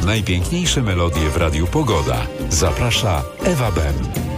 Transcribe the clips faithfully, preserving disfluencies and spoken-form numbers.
Najpiękniejsze melodie w Radiu Pogoda. Zaprasza Ewa Bem.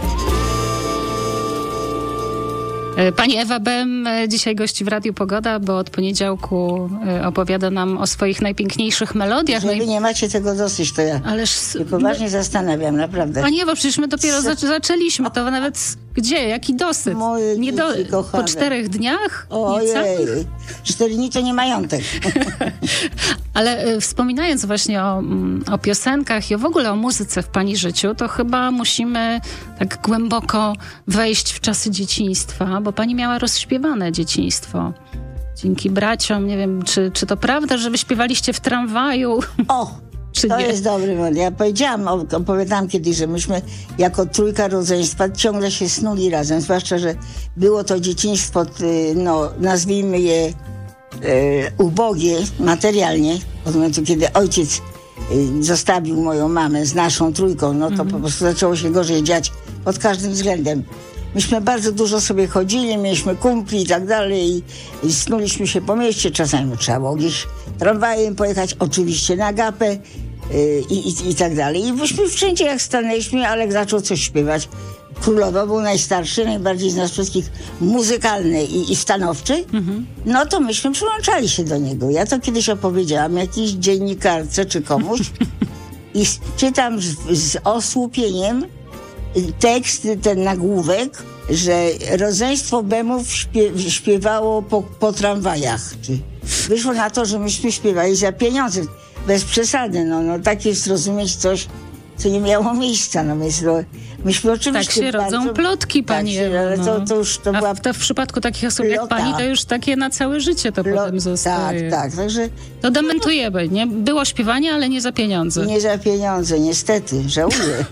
Pani Ewa Bem dzisiaj gości w Radiu Pogoda, bo od poniedziałku opowiada nam o swoich najpiękniejszych melodiach. Jeżeli nie macie tego dosyć, to ja Ależ się poważnie no... zastanawiam, naprawdę. Pani Ewa, przecież my dopiero zac- zaczęliśmy, to nawet gdzie? Jaki dosyd? Moje nie do... kochane. Po czterech dniach? Ojej, cztery dni to nie majątek. Ale y, wspominając właśnie o, o piosenkach i w ogóle o muzyce w pani życiu, to chyba musimy tak głęboko wejść w czasy dzieciństwa, bo pani miała rozśpiewane dzieciństwo. Dzięki braciom, nie wiem, czy, czy to prawda, że wy śpiewaliście w tramwaju? O! Czy to nie? jest dobry moment. Ja powiedziałam, opowiadałam kiedyś, że myśmy jako trójka rodzeństwa ciągle się snuli razem, zwłaszcza, że było to dzieciństwo, no, nazwijmy je e, ubogie materialnie, od momentu, kiedy ojciec e, zostawił moją mamę z naszą trójką, no to mm. po prostu zaczęło się gorzej dziać pod każdym względem. Myśmy bardzo dużo sobie chodzili, mieliśmy kumpli i tak dalej i, i snuliśmy się po mieście, czasami trzeba było gdzieś tramwajem pojechać, oczywiście na gapę yy, i, i, i tak dalej. I myśmy wszędzie jak stanęliśmy, Alek zaczął coś śpiewać. Królowa był najstarszy, najbardziej z nas wszystkich muzykalny i, i stanowczy, mm-hmm. no to myśmy przyłączali się do niego. Ja to kiedyś opowiedziałam jakiejś dziennikarce czy komuś i czytam z, z osłupieniem tekst, ten nagłówek, że rodzeństwo Bemów śpie- śpiewało po, po tramwajach. Wyszło na to, że myśmy śpiewali za pieniądze. Bez przesady, no, no tak jest rozumieć coś, co nie miało miejsca. No, więc, no, myśmy oczywiście tak się bardzo, rodzą plotki, pani tak, ale no. to, to już to A była... w, to w przypadku takich osób plota. jak pani, to już takie na całe życie to Plo- potem zostaje. Tak, tak, także... To dementujemy, nie? Było śpiewanie, ale nie za pieniądze. Nie za pieniądze, niestety, żałuję.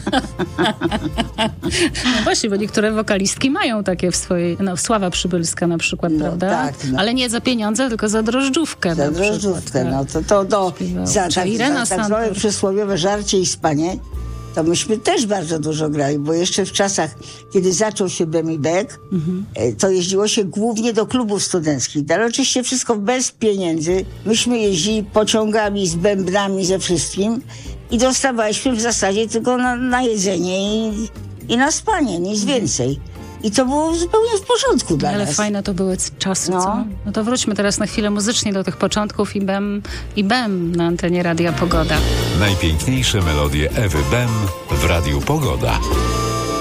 No właśnie, bo niektóre wokalistki mają takie w swojej, no Sława Przybylska na przykład, No, prawda? tak, no. Ale nie za pieniądze, tylko za drożdżówkę. Za na drożdżówkę, przykład, no to, to do, za Czy tak, Irena za, tak zwane Santor. przysłowiowe żarcie i spanie, to myśmy też bardzo dużo grali, bo jeszcze w czasach, kiedy zaczął się Bemi Beck, mhm. to jeździło się głównie do klubów studenckich, ale oczywiście wszystko bez pieniędzy. Myśmy jeździli pociągami z bębnami, ze wszystkim i dostawaliśmy w zasadzie tylko na, na jedzenie i, i na spanie, nic mhm. więcej. I to było zupełnie w porządku dla Ale nas. Ale fajne to były czasy, no. co? No to wróćmy teraz na chwilę muzycznie do tych początków i Bem, i Bem na antenie Radia Pogoda. Najpiękniejsze melodie Ewy Bem w Radiu Pogoda.